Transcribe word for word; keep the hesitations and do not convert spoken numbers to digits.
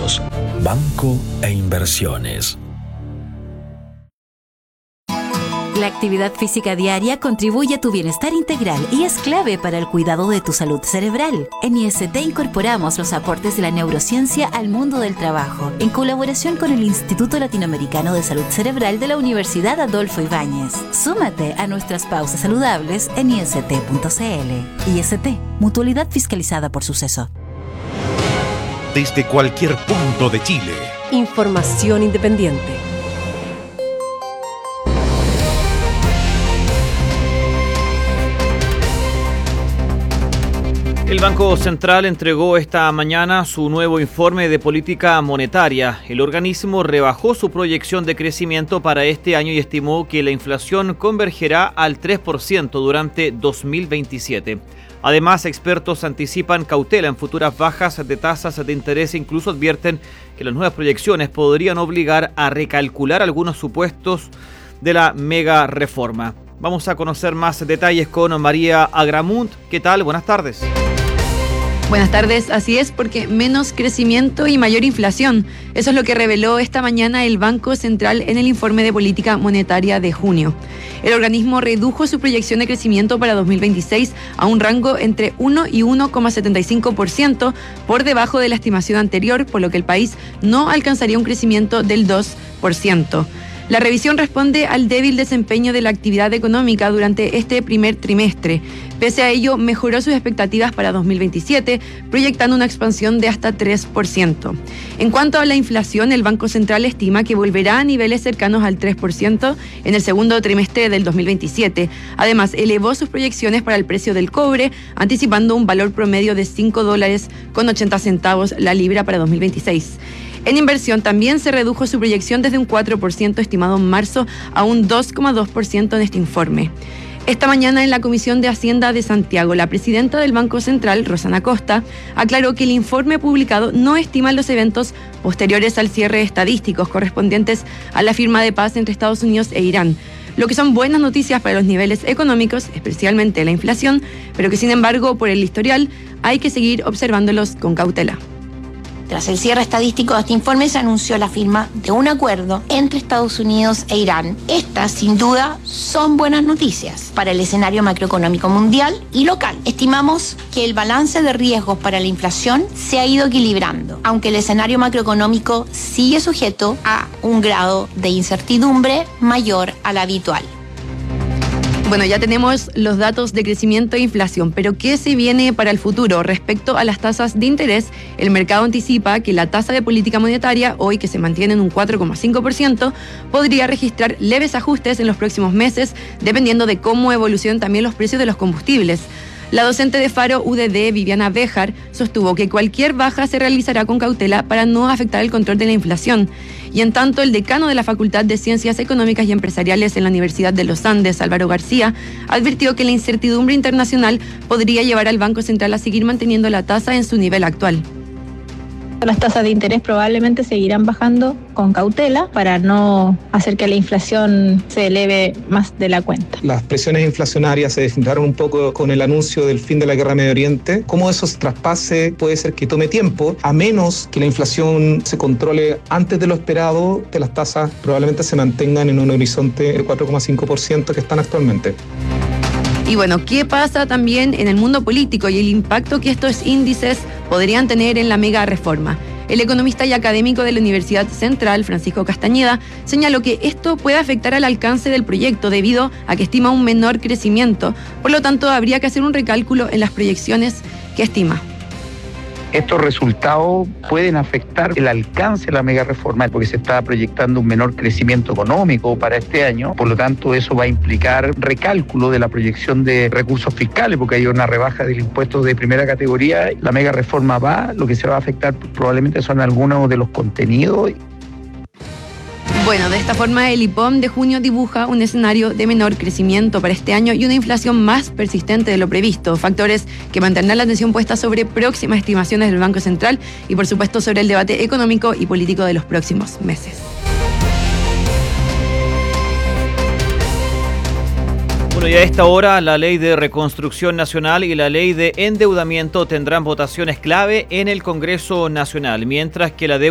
Seguros, Banco e Inversiones. La actividad física diaria contribuye a tu bienestar integral y es clave para el cuidado de tu salud cerebral. En I S T incorporamos los aportes de la neurociencia al mundo del trabajo, en colaboración con el Instituto Latinoamericano de Salud Cerebral de la Universidad Adolfo Ibáñez. Súmate a nuestras pausas saludables en I S T punto C L. I S T, mutualidad fiscalizada por Suceso. Desde cualquier punto de Chile. Información independiente. El Banco Central entregó esta mañana su nuevo informe de política monetaria. El organismo rebajó su proyección de crecimiento para este año y estimó que la inflación convergerá al tres por ciento durante dos mil veintisiete. Además, expertos anticipan cautela en futuras bajas de tasas de interés e incluso advierten que las nuevas proyecciones podrían obligar a recalcular algunos supuestos de la mega reforma. Vamos a conocer más detalles con María Agramunt. ¿Qué tal? Buenas tardes. Buenas tardes, así es, porque menos crecimiento y mayor inflación. Eso es lo que reveló esta mañana el Banco Central en el informe de política monetaria de junio. El organismo redujo su proyección de crecimiento para dos mil veintiséis a un rango entre uno y uno coma setenta y cinco por ciento, por debajo de la estimación anterior, por lo que el país no alcanzaría un crecimiento del dos por ciento. La revisión responde al débil desempeño de la actividad económica durante este primer trimestre. Pese a ello, mejoró sus expectativas para dos mil veintisiete, proyectando una expansión de hasta tres por ciento. En cuanto a la inflación, el Banco Central estima que volverá a niveles cercanos al tres por ciento en el segundo trimestre del dos mil veintisiete. Además, elevó sus proyecciones para el precio del cobre, anticipando un valor promedio de cinco dólares con ochenta centavos la libra para dos mil veintiséis. En inversión también se redujo su proyección desde un cuatro por ciento estimado en marzo a un dos coma dos por ciento en este informe. Esta mañana en la Comisión de Hacienda de Santiago, la presidenta del Banco Central, Rosana Costa, aclaró que el informe publicado no estima los eventos posteriores al cierre estadísticos correspondientes a la firma de paz entre Estados Unidos e Irán, lo que son buenas noticias para los niveles económicos, especialmente la inflación, pero que sin embargo por el historial hay que seguir observándolos con cautela. Tras el cierre estadístico de este informe se anunció la firma de un acuerdo entre Estados Unidos e Irán. Estas, sin duda, son buenas noticias para el escenario macroeconómico mundial y local. Estimamos que el balance de riesgos para la inflación se ha ido equilibrando, aunque el escenario macroeconómico sigue sujeto a un grado de incertidumbre mayor al habitual. Bueno, ya tenemos los datos de crecimiento e inflación, pero ¿qué se viene para el futuro? Respecto a las tasas de interés, el mercado anticipa que la tasa de política monetaria, hoy que se mantiene en un cuatro coma cinco por ciento, podría registrar leves ajustes en los próximos meses, dependiendo de cómo evolucionen también los precios de los combustibles. La docente de Faro U D D, Viviana Béjar, sostuvo que cualquier baja se realizará con cautela para no afectar el control de la inflación. Y en tanto, el decano de la Facultad de Ciencias Económicas y Empresariales en la Universidad de los Andes, Álvaro García, advirtió que la incertidumbre internacional podría llevar al Banco Central a seguir manteniendo la tasa en su nivel actual. Las tasas de interés probablemente seguirán bajando con cautela para no hacer que la inflación se eleve más de la cuenta. Las presiones inflacionarias se desfilaron un poco con el anuncio del fin de la guerra en Medio Oriente. Cómo eso se traspase puede ser que tome tiempo, a menos que la inflación se controle antes de lo esperado, que las tasas probablemente se mantengan en un horizonte del cuatro coma cinco por ciento que están actualmente. Y bueno, ¿qué pasa también en el mundo político y el impacto que estos índices podrían tener en la mega reforma? El economista y académico de la Universidad Central, Francisco Castañeda, señaló que esto puede afectar al alcance del proyecto debido a que estima un menor crecimiento. Por lo tanto, habría que hacer un recálculo en las proyecciones que estima. Estos resultados pueden afectar el alcance de la mega reforma porque se está proyectando un menor crecimiento económico para este año. Por lo tanto, eso va a implicar recálculo de la proyección de recursos fiscales porque hay una rebaja del impuesto de primera categoría. La mega reforma va, lo que se va a afectar probablemente son algunos de los contenidos. Bueno, de esta forma el I P O M de junio dibuja un escenario de menor crecimiento para este año y una inflación más persistente de lo previsto, factores que mantendrán la atención puesta sobre próximas estimaciones del Banco Central y por supuesto sobre el debate económico y político de los próximos meses. Bueno, y a esta hora la Ley de Reconstrucción Nacional y la Ley de Endeudamiento tendrán votaciones clave en el Congreso Nacional, mientras que la deuda